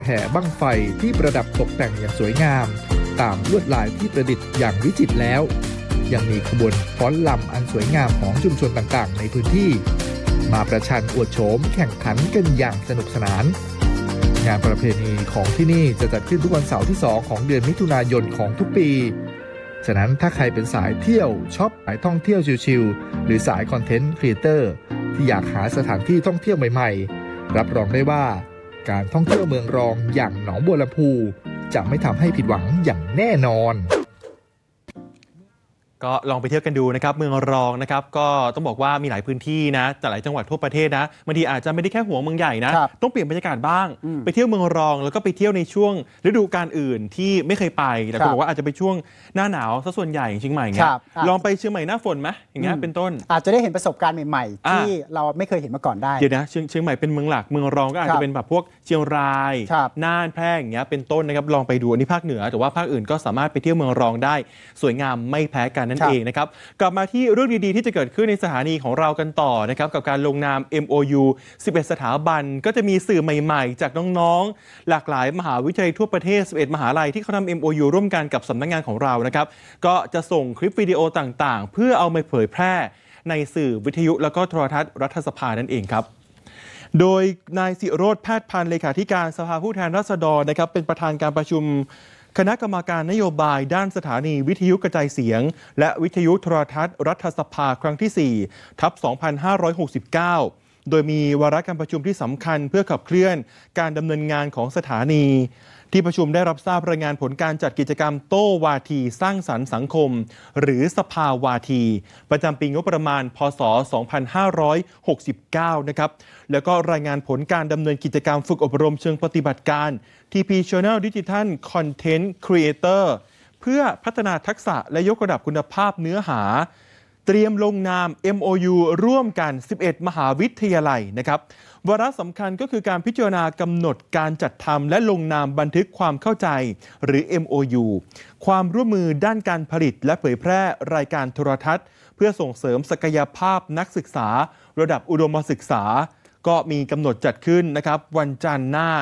แห่บั้งไฟที่ประดับตกแต่งอย่างสวยงามตามลวดลายที่ประดิษฐ์อย่างวิจิตรแล้วยังมีขบวนฟ้อนรำอันสวยงามของชุมชนต่างๆในพื้นที่มาประชันอวดโฉมแข่งขันกันอย่างสนุกสนานงานประเพณีของที่นี่จะจัดขึ้นทุกวันเสาร์ที่2ของเดือนมิถุนายนของทุกปีฉะนั้นถ้าใครเป็นสายเที่ยวช็อปสายท่องเที่ยวชิลๆหรือสายคอนเทนต์ครีเอเตอร์ที่อยากหาสถานที่ท่องเที่ยวใหม่ๆรับรองได้ว่าการท่องเที่ยวเมืองรองอย่างหนองบัวลำพูจะไม่ทำให้ผิดหวังอย่างแน่นอนก็ลองไปเที่ยวกันดูนะครับเมืองรองนะครับก็ต้องบอกว่ามีหลายพื้นที่นะแต่หลายจังหวัดทั่วประเทศนะบางทีอาจจะไม่ได้แค่หัวเมืองใหญ่นะต้องเปลี่ยนบรรยากาศบ้างไปเที่ยวเมืองรองแล้วก็ไปเที่ยวในช่วงฤดูกาลอื่นที่ไม่เคยไปแต่ก็บอกว่าอาจจะไปช่วงหน้าหนาวซะส่วนใหญ่เชียงใหม่เงี้ยลองไปเชียงใหม่หน้าฝนไหมอย่างเงี้ยเป็นต้นอาจจะได้เห็นประสบการณ์ใหม่ๆที่เราไม่เคยเห็นมาก่อนได้เดี๋ยวนะเชียงใหม่เป็นเมืองหลักเมืองรองก็อาจจะเป็นแบบพวกเชียงรายน่านแพร่อย่างเงี้ยเป็นต้นนะครับลองไปดูอันนี้ภาคเหนือแต่ว่าภาคอื่นก็สามารถไปเที่ยวเมืองรองได้สวยงามไม่แพ้กันนั่นเองนะครับกลับมาที่เรื่องดีๆที่จะเกิดขึ้นในสถานีของเรากันต่อนะครับกับการลงนาม MOU 11 สถาบันก็จะมีสื่อใหม่ๆจากน้องๆหลากหลายมหาวิทยาลัยทั่วประเทศ11 มหาลัยที่เขาทำ MOU ร่วมกันกับสำนักงานของเรานะครับก็จะส่งคลิปวิดีโอต่างๆเพื่อเอามาเผยแพร่ในสื่อวิทยุแล้วก็โทรทัศน์รัฐสภานั่นเองครับโดยนายศิโรจน์ แพทย์พันธ์เลขาธิการสภาผู้แทนราษฎรนะครับเป็นประธานการประชุมคณะกรรมการนโยบายด้านสถานีวิทยุกระจายเสียงและวิทยุโทรทัศน์รัฐสภาครั้งที่ 4/2569 โดยมีวาระการประชุมที่สำคัญเพื่อขับเคลื่อนการดำเนินงานของสถานีที่ประชุมได้รับทราบรายงานผลการจัดกิจกรรมโต้วาทีสร้างสรรค์สังคมหรือสภาวาทีประจำปีงบประมาณพ.ศ. 2569 นะครับแล้วก็รายงานผลการดำเนินกิจกรรมฝึกอบรมเชิงปฏิบัติการ TP Channel Digital Content Creator เพื่อพัฒนาทักษะและยกระดับคุณภาพเนื้อหาเตรียมลงนาม MOU ร่วมกัน 11 มหาวิทยาลัยนะครับวาระสำคัญก็คือการพิจารณากำหนดการจัดทำและลงนามบันทึกความเข้าใจหรือ MOU ความร่วมมือด้านการผลิตและเผยแพร่รายการโทรทัศน์เพื่อส่งเสริมศักยภาพนักศึกษาระดับอุดมศึกษาก็มีกำหนดจัดขึ้นนะครับวันจันทร์หน้า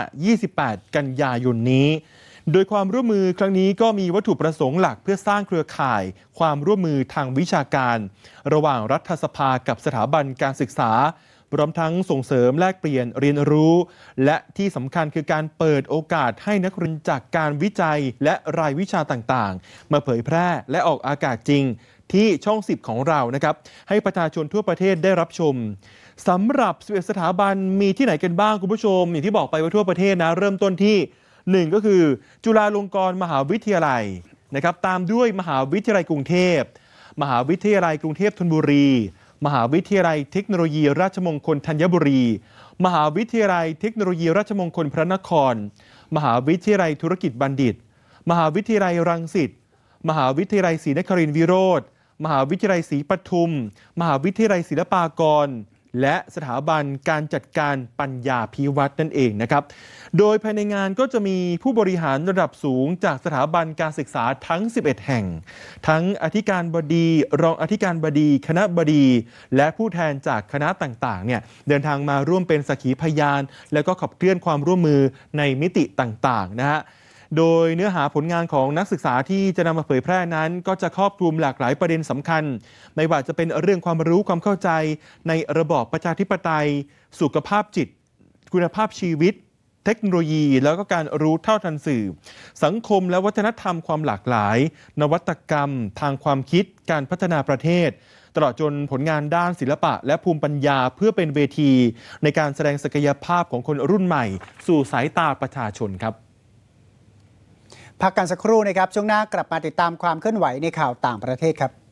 28 กันยายนนี้โดยความร่วมมือครั้งนี้ก็มีวัตถุประสงค์หลักเพื่อสร้างเครือข่ายความร่วมมือทางวิชาการระหว่างรัฐสภากับสถาบันการศึกษาพร้อมทั้งส่งเสริมแลกเปลี่ยนเรียนรู้และที่สำคัญคือการเปิดโอกาสให้นักเรียนจากการวิจัยและรายวิชาต่างๆมาเผยแพร่และออกอากาศจริงที่ช่อง 10 ของเรานะครับให้ประชาชนทั่วประเทศได้รับชมสำหรับ11 สถาบันมีที่ไหนกันบ้างคุณผู้ชมอย่างที่บอกไปว่าทั่วประเทศนะเริ่มต้นที่1ก็คือจุฬาลงกรณ์มหาวิทยาลัยนะครับตามด้วยมหาวิทยาลัยกรุงเทพมหาวิทยาลัยกรุงเทพธนบุรีมหาวิทยาลัยเทคโนโลยีราชมงคลธัญบุรีมหาวิทยาลัยเทคโนโลยีราชมงคลพระนครมหาวิทยาลัยธุรกิจบัณฑิตมหาวิทยาลัยรังสิตมหาวิทยาลัยศรีนครินทร์วิโรธมหาวิทยาลัยศรีปทุมมหาวิทยาลัยศิลปากรและสถาบันการจัดการปัญญาภิวัตน์นั่นเองนะครับโดยภายในงานก็จะมีผู้บริหารระดับสูงจากสถาบันการศึกษาทั้ง11แห่งทั้งอธิการบดีรองอธิการบดีคณบดีและผู้แทนจากคณะต่างๆเนี่ยเดินทางมาร่วมเป็นสักขีพยานแล้วก็ขับเคลื่อนความร่วมมือในมิติต่างๆนะฮะโดยเนื้อหาผลงานของนักศึกษาที่จะนำมาเผยแพร่นั้นก็จะครอบคลุมหลากหลายประเด็นสำคัญไม่ว่าจะเป็นเรื่องความรู้ความเข้าใจในระบอบประชาธิปไตยสุขภาพจิตคุณภาพชีวิตเทคโนโลยีแล้วก็การรู้เท่าทันสื่อสังคมและวัฒนธรรมความหลากหลายนวัตกรรมทางความคิดการพัฒนาประเทศตลอดจนผลงานด้านศิลปะและภูมิปัญญาเพื่อเป็นเวทีในการแสดงศักยภาพของคนรุ่นใหม่สู่สายตาประชาชนครับพักกันสักครู่นะครับช่วงหน้ากลับมาติดตามความเคลื่อนไหวในข่าวต่างประเทศครับ